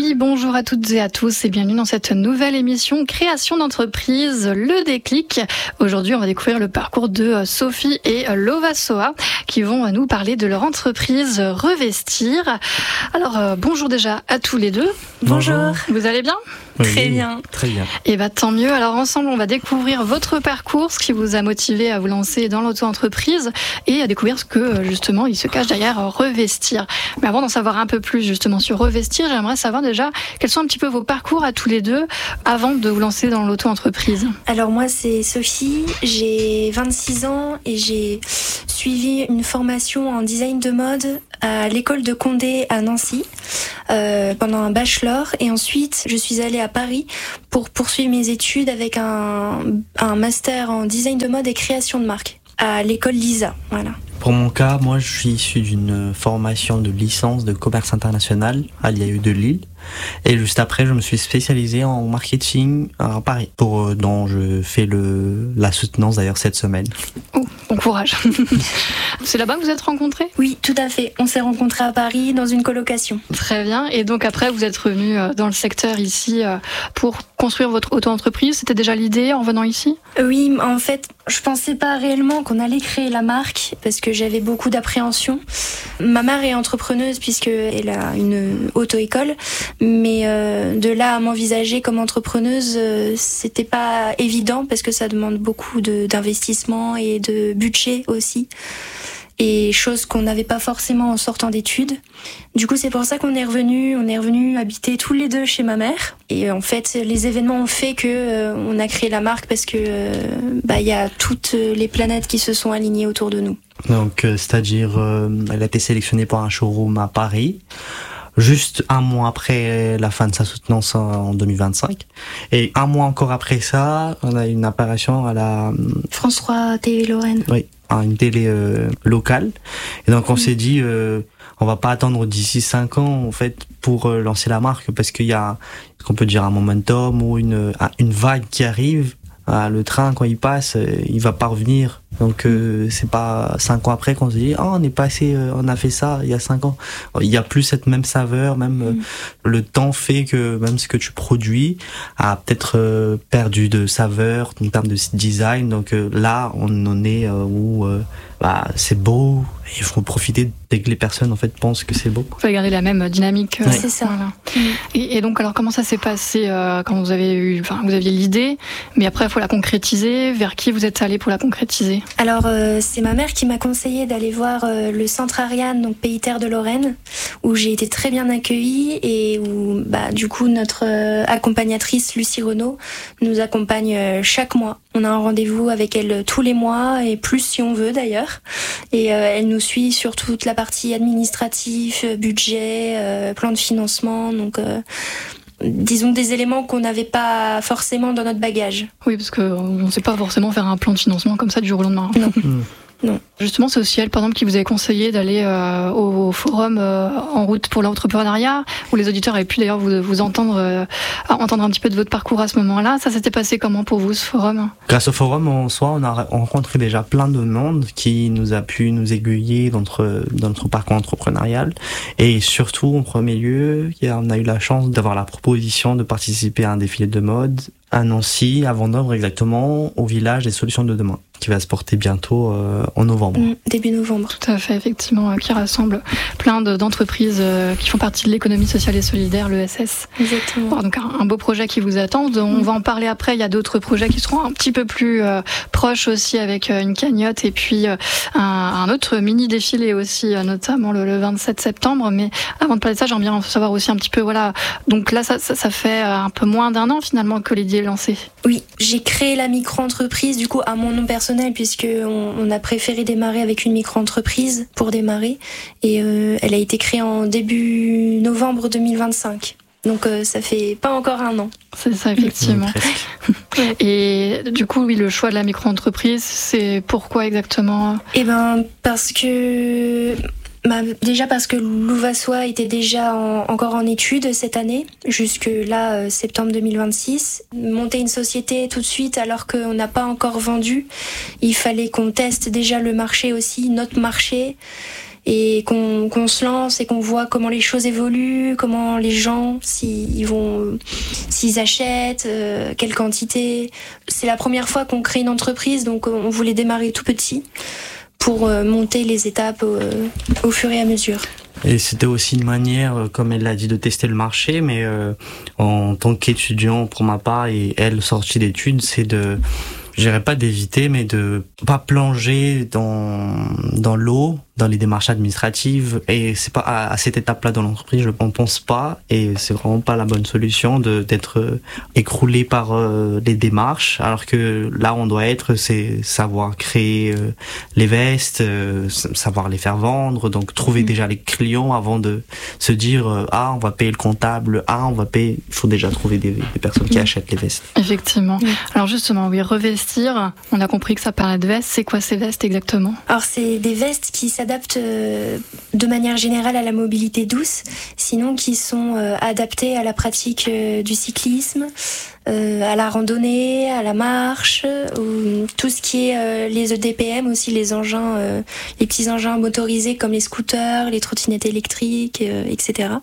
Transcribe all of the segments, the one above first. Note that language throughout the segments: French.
Oui, bonjour à toutes et à tous et bienvenue dans cette nouvelle émission Création d'entreprise, le déclic. Aujourd'hui, on va découvrir le parcours de Sophie et Lovasoa qui vont nous parler de leur entreprise Revestir. Alors, bonjour déjà à tous les deux. Bonjour. Vous allez bien ? Oui, Très bien. Très bien. Et tant mieux. Alors ensemble, on va découvrir votre parcours, ce qui vous a motivé à vous lancer dans l'auto-entreprise et à découvrir ce que justement il se cache derrière Revestir. Mais avant d'en savoir un peu plus justement sur Revestir, j'aimerais savoir déjà quels sont un petit peu vos parcours à tous les deux avant de vous lancer dans l'auto-entreprise. Alors moi c'est Sophie, j'ai 26 ans et j'ai suivi une formation en design de mode à l'école de Condé à Nancy pendant un bachelor et ensuite je suis allée à Paris pour poursuivre mes études avec un master en design de mode et création de marque à l'école Lisa. Voilà. Pour mon cas, moi je suis issu d'une formation de licence de commerce international à l'IAE de Lille. Et juste après, je me suis spécialisé en marketing à Paris, dont je fais la soutenance d'ailleurs cette semaine. Oh, bon courage. C'est là-bas que vous êtes rencontrés ? Oui, tout à fait. On s'est rencontrés à Paris dans une colocation. Très bien. Et donc après, vous êtes revenu dans le secteur ici pour construire votre auto-entreprise. C'était déjà l'idée en venant ici ? Oui, en fait, je pensais pas réellement qu'on allait créer la marque parce que j'avais beaucoup d'appréhension. Ma mère est entrepreneuse puisqu'elle a une auto-école. Mais de là à m'envisager comme entrepreneuse, c'était pas évident parce que ça demande beaucoup d'investissement et de budget aussi. Et chose qu'on n'avait pas forcément en sortant d'études. Du coup, c'est pour ça qu'on est revenu habiter tous les deux chez ma mère. Et en fait, les événements ont fait que on a créé la marque parce que y a toutes les planètes qui se sont alignées autour de nous. Donc, c'est-à-dire, elle a été sélectionnée pour un showroom à Paris. Juste un mois après la fin de sa soutenance en 2025. Et un mois encore après ça, on a une apparition à la... France 3 TV Lorraine. Oui, à une télé locale. Et donc on s'est dit, on va pas attendre d'ici 5 ans en fait pour lancer la marque parce qu'il y a, ce qu'on peut dire, un momentum ou une vague qui arrive. Le train, quand il passe, il va pas revenir. Donc c'est pas 5 ans après qu'on se dit on est passé, on a fait ça il y a 5 ans. Il y a plus cette même saveur, même le temps fait que même ce que tu produis a peut-être perdu de saveur en termes de design. Donc là on en est où c'est beau. Il faut profiter dès que les personnes en fait pensent que c'est beau. Vous pouvez garder la même dynamique. C'est ça. Voilà. Et donc alors comment ça s'est passé quand vous aviez l'idée, mais après il faut la concrétiser. Vers qui vous êtes allé pour la concrétiser ? Alors c'est ma mère qui m'a conseillé d'aller voir le centre Ariane, donc Pays Terre de Lorraine, où j'ai été très bien accueillie et où du coup notre accompagnatrice Lucie Renaud nous accompagne chaque mois. On a un rendez-vous avec elle tous les mois et plus si on veut d'ailleurs. Et elle nous suit sur toute la partie administrative, budget, plan de financement, donc disons des éléments qu'on n'avait pas forcément dans notre bagage. Oui, parce qu'on ne sait pas forcément faire un plan de financement comme ça du jour au lendemain. Non. Non. Justement, c'est aussi elle, par exemple, qui vous avait conseillé d'aller au forum En route pour l'entrepreneuriat, où les auditeurs avaient pu d'ailleurs vous entendre un petit peu de votre parcours à ce moment-là. Ça s'était passé comment pour vous, ce forum ? Grâce au forum en soi, on a rencontré déjà plein de monde qui nous a pu nous aiguiller dans notre parcours entrepreneurial. Et surtout, en premier lieu, on a eu la chance d'avoir la proposition de participer à un défilé de mode à Nancy, à Vendôme exactement, au village des solutions de demain, qui va se porter bientôt en novembre. Début novembre. Tout à fait, effectivement, qui rassemble plein d'entreprises qui font partie de l'économie sociale et solidaire, l'ESS. Exactement. Bon, donc un beau projet qui vous attend. On va en parler après. Il y a d'autres projets qui seront un petit peu plus proches aussi, avec une cagnotte et puis un autre mini défilé aussi, notamment le 27 septembre. Mais avant de parler de ça, j'aimerais bien savoir aussi un petit peu, voilà. Donc là, ça fait un peu moins d'1 an finalement que l'idée est lancée. Oui, j'ai créé la micro-entreprise du coup à mon nom personnel puisque on a préféré démarrer avec une micro-entreprise pour démarrer et elle a été créée en début novembre 2025. Donc ça fait pas encore 1 an. C'est ça, effectivement. Et du coup, oui, le choix de la micro-entreprise, c'est pourquoi exactement ? Parce que Déjà parce que Lovasoa était déjà encore en études cette année, jusque là, septembre 2026. Monter une société tout de suite alors qu'on n'a pas encore vendu, il fallait qu'on teste déjà le marché aussi, notre marché. et qu'on se lance et qu'on voit comment les choses évoluent, comment les gens, s'ils achètent, quelle quantité. C'est la première fois qu'on crée une entreprise, donc on voulait démarrer tout petit pour monter les étapes au fur et à mesure. Et c'était aussi une manière, comme elle l'a dit, de tester le marché, mais en tant qu'étudiant, pour ma part, et elle sortie d'études, c'est je dirais pas d'éviter, mais de pas plonger dans l'eau, dans les démarches administratives. Et c'est pas à cette étape-là dans l'entreprise, je ne pense pas, et c'est vraiment pas la bonne solution d'être écroulé par les démarches, alors que là on doit c'est savoir créer les vestes, savoir les faire vendre, donc trouver déjà les clients avant de se dire on va payer le comptable, on va payer. Il faut déjà trouver des personnes qui achètent les vestes. Effectivement. Alors justement, oui, revestir, on a compris que ça parlait de vestes. C'est quoi ces vestes exactement? Alors c'est des vestes qui s'adaptent de manière générale à la mobilité douce, sinon qui sont adaptées à la pratique du cyclisme, à la randonnée, à la marche, tout ce qui est les EDPM aussi, les engins, les petits engins motorisés comme les scooters, les trottinettes électriques, etc.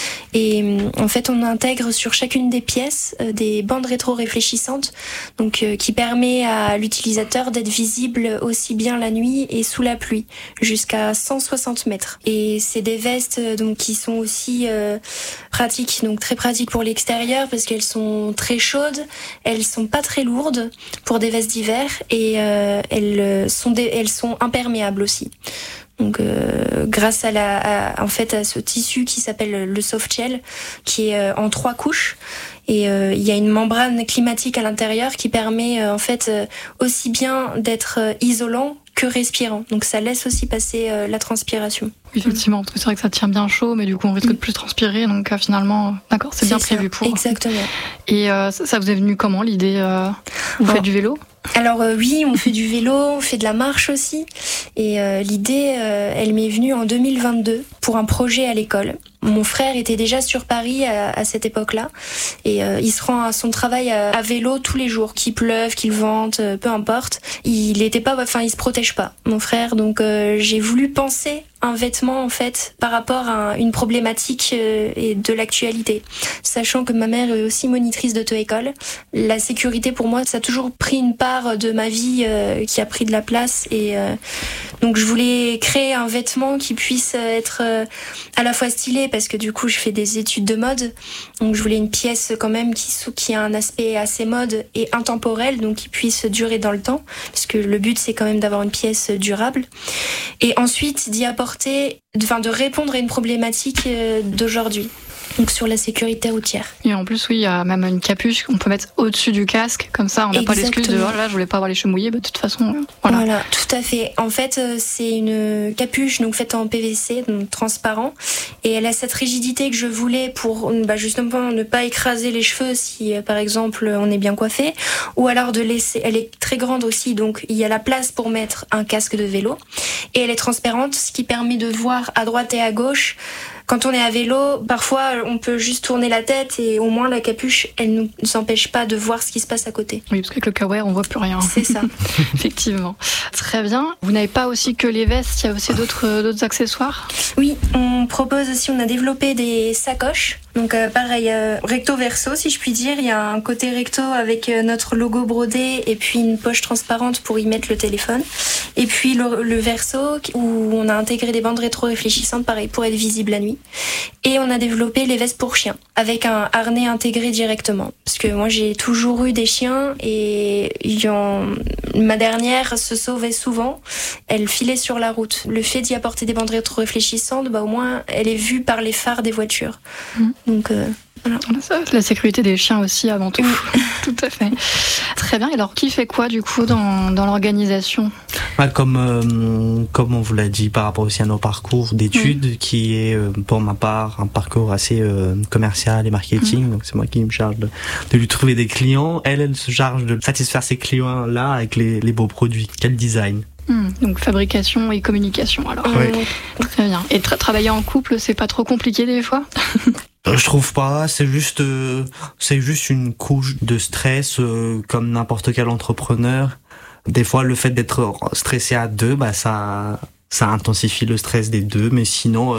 Et en fait, on intègre sur chacune des pièces des bandes rétro-réfléchissantes, donc qui permet à l'utilisateur d'être visible aussi bien la nuit et sous la pluie, jusqu'à 160 mètres. Et c'est des vestes donc qui sont aussi pratiques, donc très pratiques pour l'extérieur parce qu'elles sont très chaudes, elles sont pas très lourdes pour des vestes d'hiver et elles sont imperméables aussi. Donc grâce à ce tissu qui s'appelle le soft shell, qui est en 3 couches, et il y a une membrane climatique à l'intérieur qui permet aussi bien d'être isolant que respirant. Donc ça laisse aussi passer la transpiration. Effectivement, c'est vrai que ça tient bien chaud, mais du coup on risque de plus transpirer, donc finalement, d'accord, c'est bien prévu pour. Exactement. Et ça vous est venu comment l'idée? Vous faites du vélo? Alors oui, on fait du vélo, on fait de la marche aussi. Et l'idée, elle m'est venue en 2022 pour un projet à l'école. Mon frère était déjà sur Paris à cette époque-là et il se rend à son travail à vélo tous les jours, qu'il pleuve, qu'il vente, peu importe. Il se protège pas, mon frère. Donc j'ai voulu penser un vêtement en fait par rapport à une problématique et de l'actualité. Sachant que ma mère est aussi monitrice d'auto-école, la sécurité pour moi ça a toujours pris une part de ma vie qui a pris de la place et donc je voulais créer un vêtement qui puisse être à la fois stylé parce que du coup je fais des études de mode, donc je voulais une pièce quand même qui a un aspect assez mode et intemporel, donc qui puisse durer dans le temps parce que le but c'est quand même d'avoir une pièce durable et ensuite de répondre à une problématique d'aujourd'hui. Donc sur la sécurité routière. Et en plus, oui, il y a même une capuche qu'on peut mettre au-dessus du casque, comme ça on n'a pas l'excuse de oh là, je voulais pas avoir les cheveux mouillés, de toute façon. Voilà, tout à fait. En fait, c'est une capuche donc faite en PVC, donc transparent, et elle a cette rigidité que je voulais pour justement ne pas écraser les cheveux si par exemple on est bien coiffé, ou alors de laisser. Elle est très grande aussi, donc il y a la place pour mettre un casque de vélo, et elle est transparente, ce qui permet de voir à droite et à gauche. Quand on est à vélo, parfois on peut juste tourner la tête et au moins la capuche, elle ne nous empêche pas de voir ce qui se passe à côté. Oui, parce qu'avec le kawaii, on voit plus rien. C'est ça. Effectivement. Très bien. Vous n'avez pas aussi que les vestes, il y a aussi d'autres accessoires? Oui, on propose aussi, on a développé des sacoches. Donc pareil, recto verso si je puis dire, il y a un côté recto avec notre logo brodé et puis une poche transparente pour y mettre le téléphone. Et puis le verso où on a intégré des bandes rétro-réfléchissantes, pareil, pour être visible la nuit. Et on a développé les vestes pour chiens avec un harnais intégré directement. Parce que moi j'ai toujours eu des chiens et ma dernière se sauvait souvent. Elle filait sur la route. Le fait d'y apporter des bandes rétro-réfléchissantes, au moins elle est vue par les phares des voitures. Donc voilà. La sécurité des chiens aussi avant tout. Oui. Tout à fait. Très bien. Et alors qui fait quoi du coup dans l'organisation? Comme on vous l'a dit par rapport aussi à nos parcours d'études, qui est pour ma part un parcours assez commercial et marketing. Donc c'est moi qui me charge de lui trouver des clients. Elle se charge de satisfaire ces clients là avec les beaux produits. Quel design. Donc fabrication et communication alors. Oui. Très bien. Et travailler en couple, c'est pas trop compliqué des fois? Je trouve pas, c'est juste une couche de stress comme n'importe quel entrepreneur. Des fois le fait d'être stressé à deux, ça ça intensifie le stress des deux, mais sinon,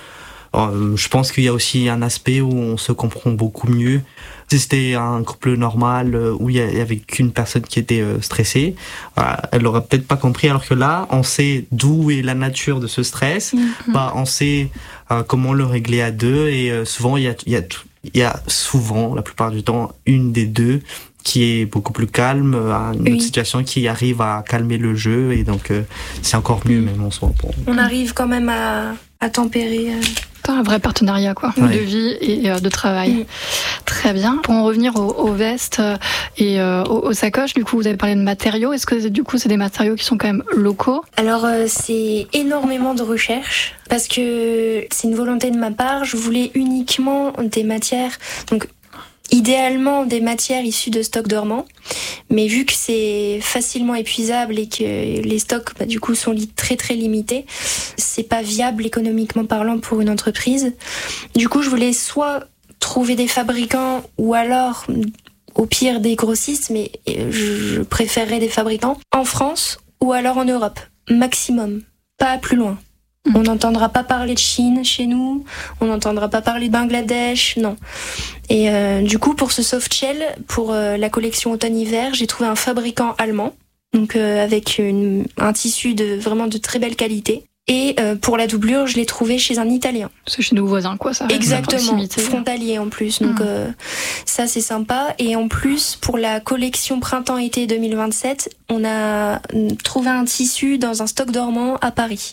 je pense qu'il y a aussi un aspect où on se comprend beaucoup mieux. Si c'était un couple normal où il y avait qu'une personne qui était stressée, elle aurait peut-être pas compris, alors que là, on sait d'où est la nature de ce stress, on sait comment le régler à deux, et souvent, il y a souvent, la plupart du temps, une des deux qui est beaucoup plus calme, à une autre situation qui arrive à calmer le jeu, et donc c'est encore mieux même en soi. On arrive quand même à tempérer. Un vrai partenariat de vie et de travail. Très bien. Pour en revenir aux vestes et aux sacoches, du coup vous avez parlé de matériaux. Est-ce que du coup c'est des matériaux qui sont quand même locaux? Alors c'est énormément de recherche parce que c'est une volonté de ma part. Je voulais uniquement des matières, donc idéalement des matières issues de stocks dormants, mais vu que c'est facilement épuisable et que les stocks du coup sont très très limités, c'est pas viable économiquement parlant pour une entreprise. Du coup je voulais soit trouver des fabricants ou alors au pire des grossistes, mais je préférerais des fabricants en France ou alors en Europe, maximum, pas plus loin. On n'entendra pas parler de Chine chez nous, on n'entendra pas parler de Bangladesh, non. Et du coup, pour ce soft shell, pour la collection automne-hiver, j'ai trouvé un fabricant allemand, donc avec un tissu vraiment de très belle qualité. Et pour la doublure, je l'ai trouvé chez un Italien. C'est chez nos voisins, ça. Exactement, frontalier en plus. Donc ça, c'est sympa. Et en plus, pour la collection printemps-été 2027, on a trouvé un tissu dans un stock dormant à Paris.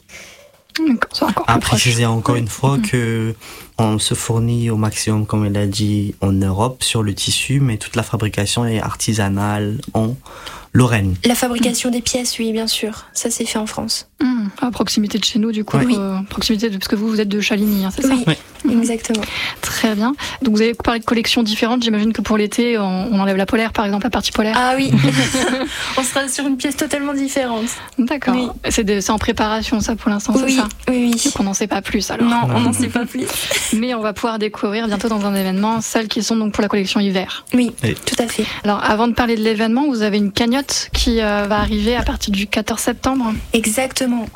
À préciser encore une fois que on se fournit au maximum, comme elle a dit, en Europe sur le tissu, mais toute la fabrication est artisanale en Lorraine. La fabrication des pièces, oui, bien sûr. Ça, c'est fait en France. À proximité de chez nous, du coup. Oui. Proximité parce que vous êtes de Chaligny, c'est ça? Oui, exactement. Très bien. Donc, vous avez parlé de collections différentes. J'imagine que pour l'été, on enlève la polaire, par exemple, la partie polaire. Ah oui. On sera sur une pièce totalement différente. D'accord. Oui. C'est en préparation, ça, pour l'instant, c'est ça? Oui. Donc, on n'en sait pas plus, alors. Non, on n'en sait pas plus. Mais on va pouvoir découvrir bientôt dans un événement celles qui sont donc pour la collection hiver. Oui, tout à fait. Alors, avant de parler de l'événement, vous avez une cagnotte qui va arriver à partir du 14 septembre. Exactement.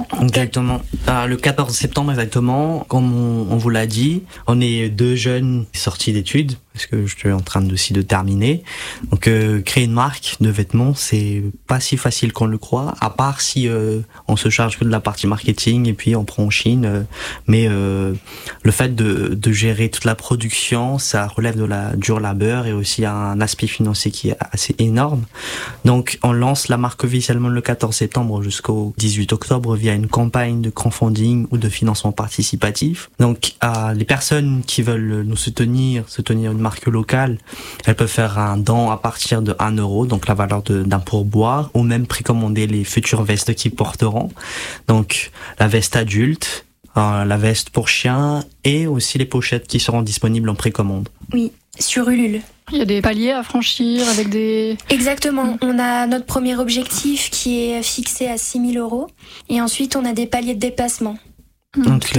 Le 14 septembre, exactement, comme on vous l'a dit, on est deux jeunes sortis d'études, parce que je suis en train de terminer. Donc, créer une marque de vêtements, c'est pas si facile qu'on le croit, à part si on se charge que de la partie marketing et puis on prend en Chine. Mais le fait de gérer toute la production, ça relève de la dure labeur et aussi un aspect financier qui est assez énorme. Donc, on lance la marque officiellement le 14 septembre jusqu'au 18 octobre via une campagne de crowdfunding ou de financement participatif. Donc, les personnes qui veulent nous soutenir une marque locale, elles peuvent faire un don à partir de 1 €, donc la valeur d'un pourboire, ou même précommander les futures vestes qu'ils porteront. Donc, la veste adulte, la veste pour chien et aussi les pochettes qui seront disponibles en précommande. Oui, sur Ulule. Il y a des paliers à franchir avec des... Exactement. On a notre premier objectif qui est fixé à 6 000 € et ensuite on a des paliers de dépassement. Donc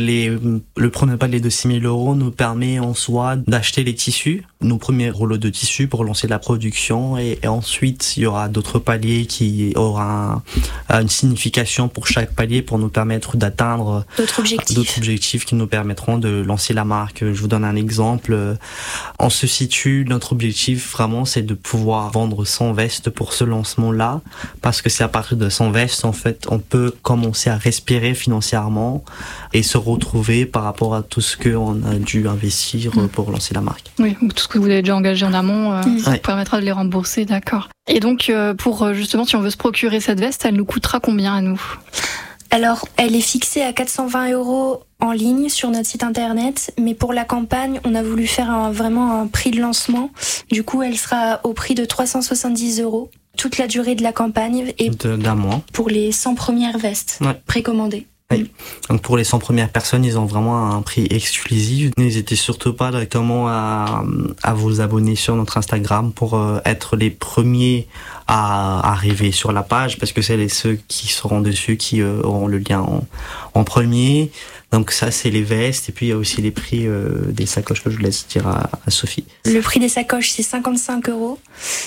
le premier palier de 6 000 € nous permet en soi d'acheter les tissus, nos premiers rouleaux de tissus pour lancer la production, et ensuite il y aura d'autres paliers qui aura une signification pour chaque palier pour nous permettre d'atteindre d'autres objectifs qui nous permettront de lancer la marque. Je vous donne un exemple. On se situe, notre objectif vraiment c'est de pouvoir vendre 100 vestes pour ce lancement-là, parce que c'est à partir de 100 vestes en fait on peut commencer à respirer financièrement et se retrouver par rapport à tout ce qu'on a dû investir pour lancer la marque. Oui, tout ce que vous avez déjà engagé en amont ça permettra de les rembourser, d'accord. Et donc, pour justement, si on veut se procurer cette veste, elle nous coûtera combien à nous ? Alors, elle est fixée à 420 € en ligne sur notre site internet, mais pour la campagne, on a voulu faire vraiment un prix de lancement. Du coup, elle sera au prix de 370 € toute la durée de la campagne et d'un mois pour les 100 premières vestes précommandées. Oui. Donc pour les 100 premières personnes, ils ont vraiment un prix exclusif. N'hésitez surtout pas directement à vous abonner sur notre Instagram pour être les premiers à arriver sur la page, parce que c'est ceux qui seront dessus qui auront le lien en premier. Donc ça, c'est les vestes, et puis il y a aussi les prix des sacoches que je laisse dire à Sophie. Le prix des sacoches, c'est 55 €.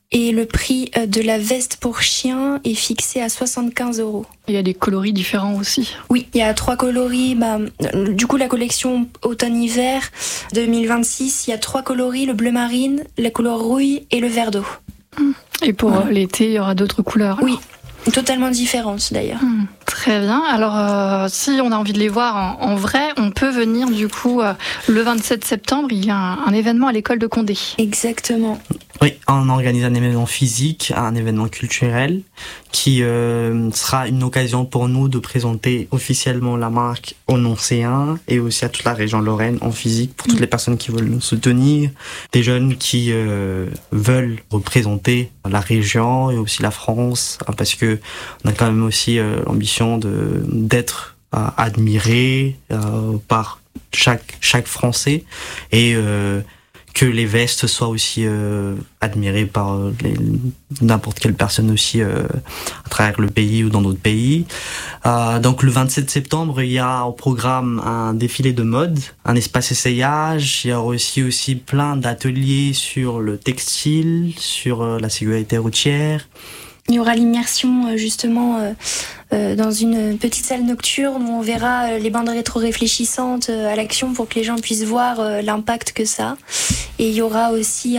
Et le prix de la veste pour chien est fixé à 75 €. Il y a des coloris différents aussi. Oui, il y a 3 coloris. Du coup, la collection automne-hiver 2026, il y a 3 coloris, le bleu marine, la couleur rouille et le vert d'eau. Et pour l'été, il y aura d'autres couleurs. Oui, totalement différentes d'ailleurs. Très bien. Alors, si on a envie de les voir en vrai, on peut venir du coup le 27 septembre. Il y a un événement à l'école de Condé. Exactement. Oui, on organise un événement physique, un événement culturel qui sera une occasion pour nous de présenter officiellement la marque aux Nancéens et aussi à toute la région Lorraine en physique pour toutes les personnes qui veulent nous soutenir, des jeunes qui veulent représenter la région et aussi la France, parce que on a quand même aussi l'ambition d'être admiré par chaque Français et que les vestes soient aussi admirées par n'importe quelle personne aussi à travers le pays ou dans d'autres pays. Donc le 27 septembre, il y a au programme un défilé de mode, un espace essayage, il y a aussi plein d'ateliers sur le textile, sur la sécurité routière. Il y aura l'immersion justement dans une petite salle nocturne où on verra les bandes rétro-réfléchissantes à l'action pour que les gens puissent voir l'impact que ça a. Et il y aura aussi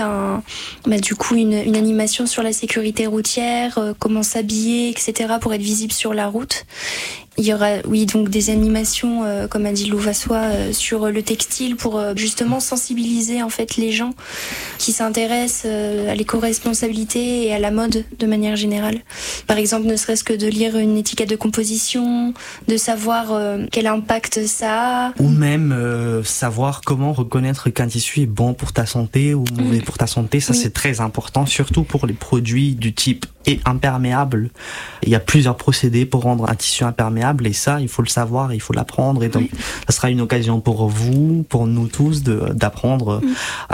une animation sur la sécurité routière, comment s'habiller, etc. pour être visible sur la route. Il y aura, donc des animations, comme a dit Lou Vassois, sur le textile pour justement sensibiliser en fait les gens qui s'intéressent à l'éco-responsabilité et à la mode de manière générale. Par exemple, ne serait-ce que de lire une étiquette de composition, de savoir quel impact ça a. Ou même savoir comment reconnaître qu'un tissu est bon pour ta santé ou mauvais pour ta santé. Ça, c'est très important, surtout pour les produits du type imperméable. Il y a plusieurs procédés pour rendre un tissu imperméable et ça, il faut le savoir, il faut l'apprendre. Et donc, ça sera une occasion pour vous, pour nous tous, d'apprendre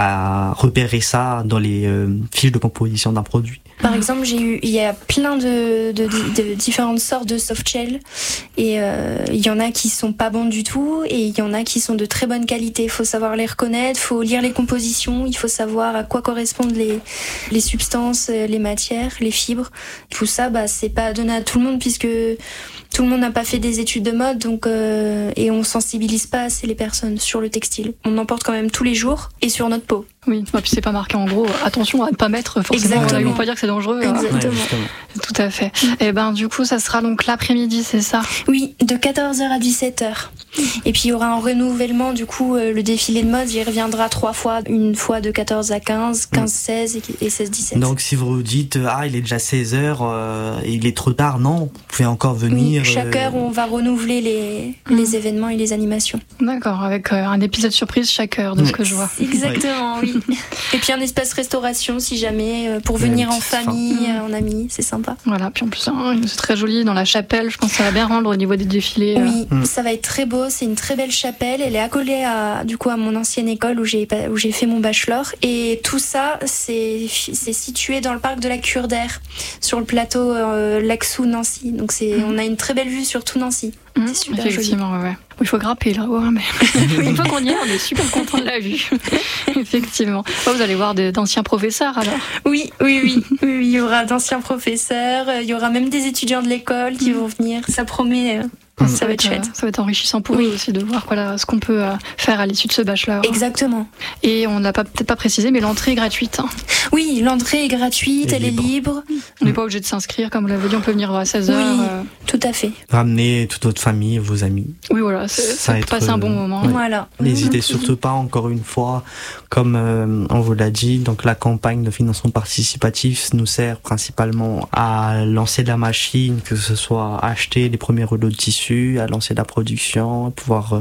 à repérer ça dans les fiches de composition d'un produit. Par exemple, il y a plein de différentes sortes de soft shell et il y en a qui sont pas bons du tout et il y en a qui sont de très bonne qualité. Il faut savoir les reconnaître, il faut lire les compositions, il faut savoir à quoi correspondent les substances, les matières, les fibres. Tout ça, c'est pas donné à tout le monde puisque tout le monde n'a pas fait des études de mode, donc et on sensibilise pas assez les personnes sur le textile. On en porte quand même tous les jours et sur notre peau. Oui, et puis c'est pas marqué en gros, attention à ne pas mettre forcément, Exactement. Ils vont pas dire que c'est dangereux. Exactement. Tout à fait. Et du coup, ça sera donc l'après-midi, c'est ça? Oui, de 14h à 17h. Et puis il y aura un renouvellement, du coup, le défilé de mode, il reviendra 3 fois, une fois de 14 à 15, 15-16 et 16-17. Donc si vous dites, il est déjà 16h, il est trop tard, non, vous pouvez encore venir. Oui, chaque heure, on va renouveler les événements et les animations. D'accord, avec un épisode surprise chaque heure, de ce que je vois. Exactement, oui. Et puis un espace restauration, si jamais, pour venir en famille, en amis, c'est sympa. Voilà, puis en plus, c'est très joli dans la chapelle, je pense que ça va bien rendre au niveau des défilés. Oui, ça va être très beau, c'est une très belle chapelle, elle est accolée à mon ancienne école où j'ai fait mon bachelor, et tout ça, c'est situé dans le parc de la Cure d'Air, sur le plateau Laxou-Nancy, donc on a une très belle vue sur tout Nancy. C'est super effectivement, joli. ouais. Il faut grimper là, mais une fois qu'on y est, on est super content de la vue. Effectivement. Vous allez voir d'anciens professeurs alors. Oui, il y aura d'anciens professeurs, il y aura même des étudiants de l'école qui vont venir. Ça promet. Ça va être chouette. Ça va être enrichissant pour eux aussi de voir ce qu'on peut faire à l'issue de ce bachelor. Exactement. Et on n'a peut-être pas précisé, mais l'entrée est gratuite. Oui, l'entrée est gratuite, elle est libre. On n'est pas obligé de s'inscrire, comme vous l'avez dit, on peut venir à 16h. Oui, tout à fait. Ramenez toute votre famille, vos amis. Oui, voilà, ça va passer un bon moment. Ouais. Voilà. N'hésitez surtout pas, encore une fois, comme on vous l'a dit, donc la campagne de financement participatif nous sert principalement à lancer de la machine, que ce soit acheter les premiers rouleaux de tissu, à lancer la production, à pouvoir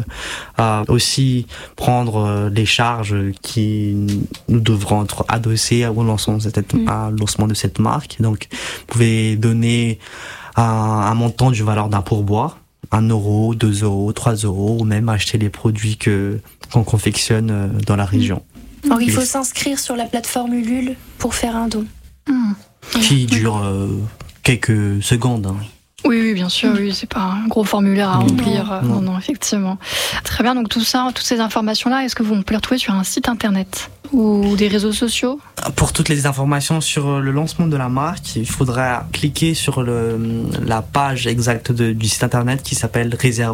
aussi prendre les charges qui nous devront être adossées au lancement de cette marque. Donc, vous pouvez donner un montant du valeur d'un pourboire, 1 €, 2 €, 3 €, ou même acheter les produits qu'on confectionne dans la région. Alors, il faut s'inscrire sur la plateforme Ulule pour faire un don. Qui dure quelques secondes. Oui, bien sûr, oui, c'est pas un gros formulaire à remplir. Non, effectivement. Très bien, donc tout ça, toutes ces informations-là, est-ce que vous pouvez les retrouver sur un site internet ou des réseaux sociaux? Pour toutes les informations sur le lancement de la marque, il faudra cliquer sur la page exacte du site internet qui s'appelle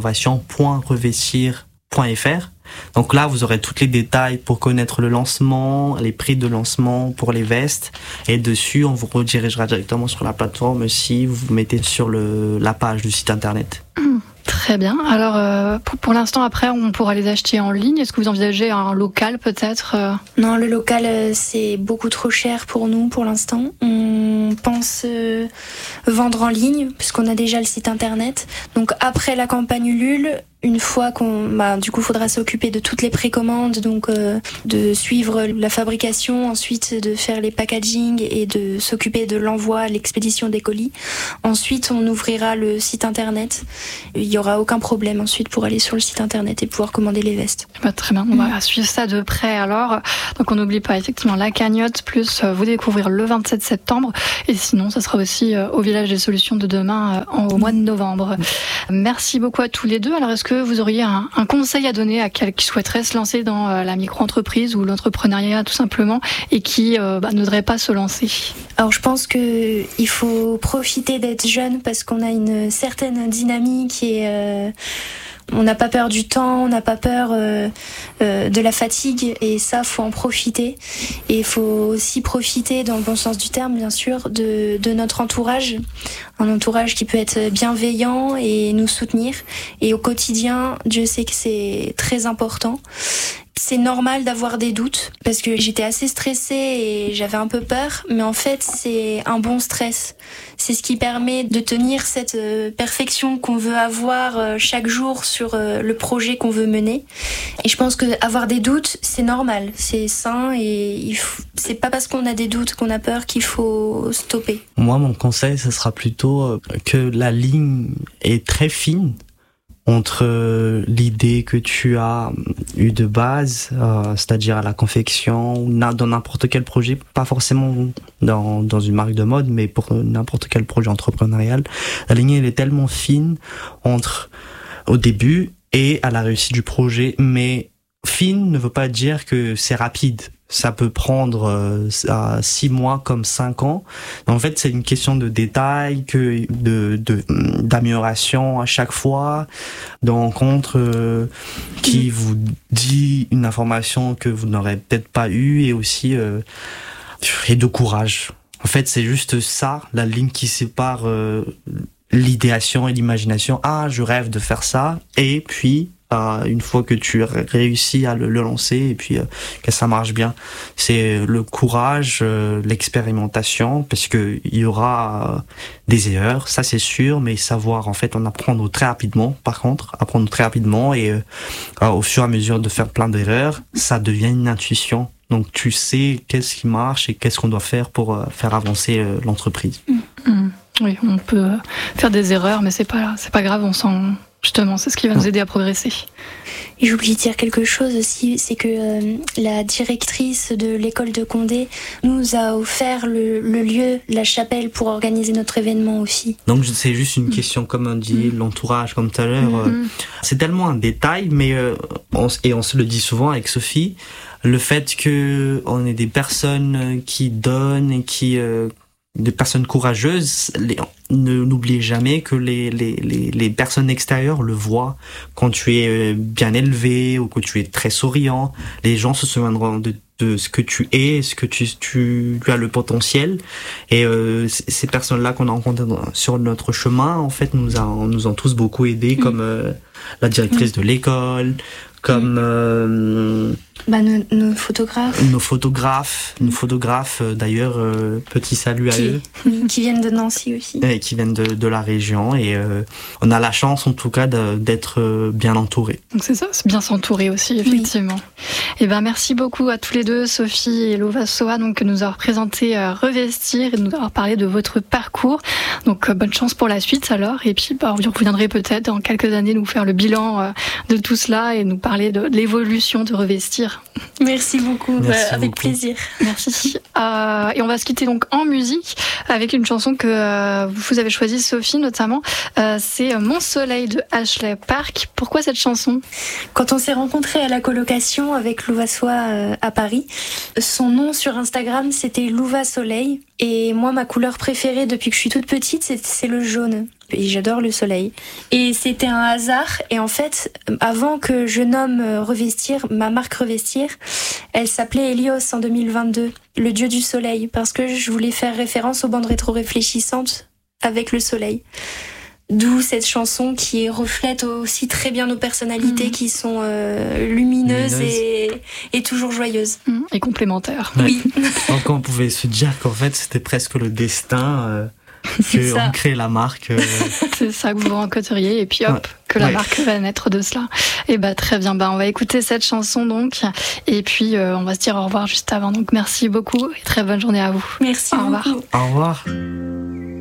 réservation.revestir.fr. Donc là, vous aurez tous les détails pour connaître le lancement, les prix de lancement pour les vestes. Et dessus, on vous redirigera directement sur la plateforme si vous vous mettez sur la page du site internet. Très bien. Alors, pour l'instant, après, on pourra les acheter en ligne. Est-ce que vous envisagez un local, peut-être? Non, le local, c'est beaucoup trop cher pour nous, pour l'instant. On pense vendre en ligne, puisqu'on a déjà le site internet. Donc, après la campagne Ulule, une fois du coup, faudra s'occuper de toutes les précommandes, donc de suivre la fabrication, ensuite de faire les packaging et de s'occuper de l'envoi, l'expédition des colis. Ensuite, on ouvrira le site internet. Il y aura aucun problème ensuite pour aller sur le site internet et pouvoir commander les vestes. Très bien, on va suivre ça de près alors. Donc on n'oublie pas effectivement la cagnotte, plus vous découvrir le 27 septembre. Et sinon, ça sera aussi au Village des Solutions de demain au mois de novembre. Merci beaucoup à tous les deux. Alors est-ce que vous auriez un conseil à donner à quelqu'un qui souhaiterait se lancer dans la micro-entreprise ou l'entrepreneuriat tout simplement et qui n'oserait pas se lancer? Alors je pense qu'il faut profiter d'être jeune parce qu'on a une certaine dynamique et on n'a pas peur du temps, on n'a pas peur de la fatigue et ça, faut en profiter. Et il faut aussi profiter, dans le bon sens du terme, bien sûr, de notre entourage. Un entourage qui peut être bienveillant et nous soutenir. Et au quotidien, Dieu sait que c'est très important. C'est normal d'avoir des doutes parce que j'étais assez stressée et j'avais un peu peur, mais en fait c'est un bon stress. C'est ce qui permet de tenir cette perfection qu'on veut avoir chaque jour sur le projet qu'on veut mener. Et je pense que avoir des doutes, c'est normal, c'est sain et c'est pas parce qu'on a des doutes qu'on a peur qu'il faut stopper. Moi, mon conseil, ce sera plutôt que la ligne est très fine entre l'idée que tu as eue de base, c'est-à-dire à la confection, dans n'importe quel projet, pas forcément dans une marque de mode, mais pour n'importe quel projet entrepreneurial. La ligne, elle est tellement fine entre au début et à la réussite du projet, mais fine ne veut pas dire que c'est rapide. Ça peut prendre 6 mois comme 5 ans. En fait, c'est une question de détail, d'amélioration à chaque fois, de rencontre qui vous dit une information que vous n'aurez peut-être pas eue et aussi et de courage. En fait, c'est juste ça, la ligne qui sépare l'idéation et l'imagination. Ah, je rêve de faire ça, et puis une fois que tu réussis à le lancer et puis que ça marche bien, c'est le courage, l'expérimentation, parce que il y aura des erreurs, ça c'est sûr, mais savoir en fait en apprendre très rapidement. Par contre, apprendre très rapidement et au fur et à mesure de faire plein d'erreurs, ça devient une intuition. Donc tu sais qu'est-ce qui marche et qu'est-ce qu'on doit faire pour faire avancer l'entreprise. Oui, on peut faire des erreurs, mais c'est pas grave, on s'en... Justement, c'est ce qui va nous aider à progresser. Et j'oublie de dire quelque chose aussi, c'est que la directrice de l'école de Condé nous a offert le lieu, la chapelle, pour organiser notre événement aussi. Donc c'est juste une question, comme on dit, l'entourage, comme tout à l'heure. C'est tellement un détail, mais on se le dit souvent avec Sophie, le fait que on est des personnes qui donnent et qui... des personnes courageuses, n'oubliez jamais que les personnes extérieures le voient. Quand tu es bien élevé ou que tu es très souriant, les gens se souviendront de ce que tu es, ce que tu as le potentiel. Et ces personnes-là qu'on a rencontrées sur notre chemin, en fait, nous ont tous beaucoup aidés, comme la directrice de l'école, comme nos photographes. Nos photographes, d'ailleurs, petit salut à eux. Qui viennent de Nancy aussi. Et qui viennent de la région. Et on a la chance, en tout cas, d'être bien entourés. Donc c'est ça, c'est bien s'entourer aussi, effectivement. Oui. Et merci beaucoup à tous les deux, Sophie et Lova Soa, donc, de nous avoir présenté Revestir et de nous avoir parlé de votre parcours. Donc bonne chance pour la suite alors. Et puis vous viendrez peut-être dans quelques années nous faire le bilan de tout cela et nous parler de l'évolution de Revestir. réussir. Merci beaucoup, Merci avec beaucoup. plaisir. Merci. Et on va se quitter donc en musique avec une chanson que vous avez choisie, Sophie, notamment. C'est Mon Soleil de Ashley Park. Pourquoi cette chanson ? Quand on s'est rencontrés à la colocation avec Louvasois à Paris, son nom sur Instagram c'était Louva Soleil. Et moi, ma couleur préférée depuis que je suis toute petite, c'est le jaune. Et j'adore le soleil. Et c'était un hasard. Et en fait, avant que je nomme Revestir, ma marque Revestir, elle s'appelait Helios en 2022, le dieu du soleil, parce que je voulais faire référence aux bandes rétro-réfléchissantes avec le soleil. D'où cette chanson qui reflète aussi très bien nos personnalités qui sont lumineuses et toujours joyeuses. Et complémentaire. Ouais. Oui. Donc on pouvait se dire qu'en fait c'était presque le destin C'est ça. qu'on crée la marque. C'est ça que vous rencontriez et puis hop, que la marque va naître de cela. Et très bien, on va écouter cette chanson donc et puis on va se dire au revoir juste avant. Donc merci beaucoup et très bonne journée à vous. Merci Au revoir. beaucoup. Au revoir.